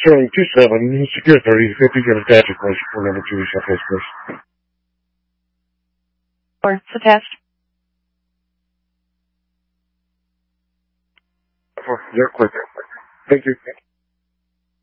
Showing 27, secure 30, 50, get attached question for number 2, Southwest Coast. Or it's attached. They're quick. Thank you.